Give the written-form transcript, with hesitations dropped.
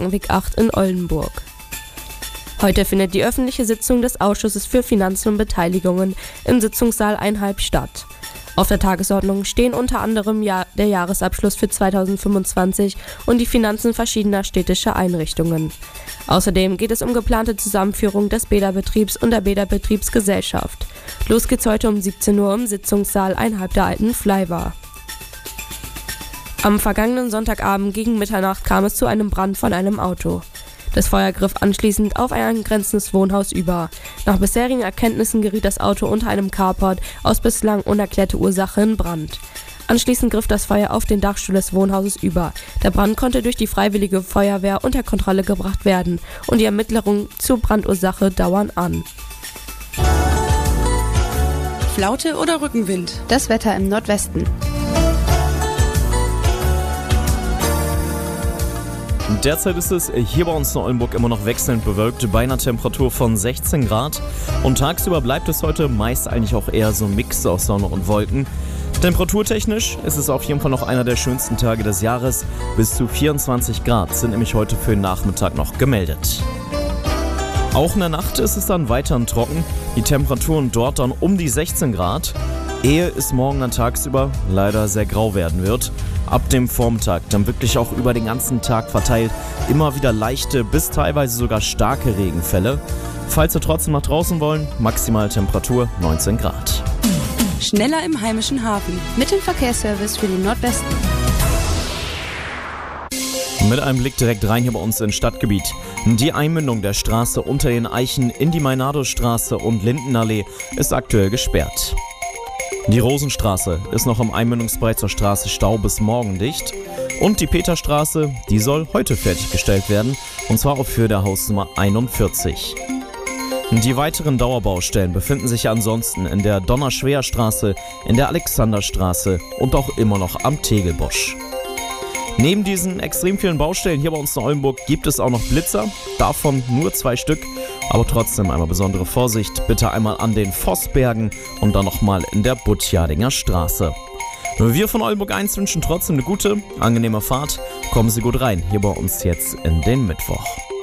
Markenweg 8 in Oldenburg. Heute findet die öffentliche Sitzung des Ausschusses für Finanzen und Beteiligungen im Sitzungssaal 1 statt. Auf der Tagesordnung stehen unter anderem der Jahresabschluss für 2025 und die Finanzen verschiedener städtischer Einrichtungen. Außerdem geht es um geplante Zusammenführung des Bäderbetriebs und der Bäderbetriebsgesellschaft. Los geht's heute um 17 Uhr im Sitzungssaal 1 der alten Flybar. Am vergangenen Sonntagabend gegen Mitternacht kam es zu einem Brand von einem Auto. Das Feuer griff anschließend auf ein angrenzendes Wohnhaus über. Nach bisherigen Erkenntnissen geriet das Auto unter einem Carport aus bislang unerklärter Ursache in Brand. Anschließend griff das Feuer auf den Dachstuhl des Wohnhauses über. Der Brand konnte durch die Freiwillige Feuerwehr unter Kontrolle gebracht werden und die Ermittlungen zur Brandursache dauern an. Flaute oder Rückenwind? Das Wetter im Nordwesten. Derzeit ist es hier bei uns in Oldenburg immer noch wechselnd bewölkt, bei einer Temperatur von 16 Grad. Und tagsüber bleibt es heute meist eigentlich auch eher so ein Mix aus Sonne und Wolken. Temperaturtechnisch ist es auf jeden Fall noch einer der schönsten Tage des Jahres. Bis zu 24 Grad sind nämlich heute für den Nachmittag noch gemeldet. Auch in der Nacht ist es dann weiterhin trocken. Die Temperaturen dort dann um die 16 Grad. Ehe es morgen dann tagsüber leider sehr grau werden wird. Ab dem Vormittag dann wirklich auch über den ganzen Tag verteilt immer wieder leichte bis teilweise sogar starke Regenfälle. Falls Sie trotzdem nach draußen wollen, Maximaltemperatur 19 Grad. Schneller im heimischen Hafen. Mit dem Verkehrsservice für den Nordwesten. Mit einem Blick direkt rein hier bei uns ins Stadtgebiet. Die Einmündung der Straße unter den Eichen in die Meinado-Straße und Lindenallee ist aktuell gesperrt. Die Rosenstraße ist noch im Einmündungsbereich zur Straße Stau bis morgen dicht. Und die Peterstraße, die soll heute fertiggestellt werden, und zwar auf Höhe der Hausnummer 41. Die weiteren Dauerbaustellen befinden sich ansonsten in der Donnerschwer-Straße, in der Alexanderstraße und auch immer noch am Tegelbosch. Neben diesen extrem vielen Baustellen hier bei uns in Oldenburg gibt es auch noch Blitzer, davon nur 2 Stück. Aber trotzdem einmal besondere Vorsicht, bitte einmal an den Vossbergen und dann nochmal in der Butjadinger Straße. Wir von Oldenburg 1 wünschen trotzdem eine gute, angenehme Fahrt. Kommen Sie gut rein, hier bei uns jetzt in den Mittwoch.